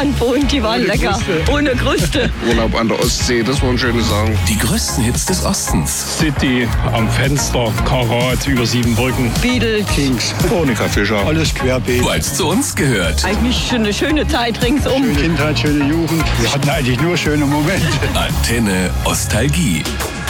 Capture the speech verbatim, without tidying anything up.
Strand wohnen, die waren Ohne lecker. Kruste. Ohne Kruste. Urlaub an der Ostsee, das waren schöne Sachen. Die größten Hits des Ostens. City, am Fenster, Karat, über sieben Brücken. Beatles. Kings, Monika Fischer. alles querbeet. Weil es zu uns gehört. Eigentlich schon eine schöne Zeit ringsum. Schöne Kindheit, schöne Jugend. Wir hatten eigentlich nur schöne Momente. Antenne Ostalgie.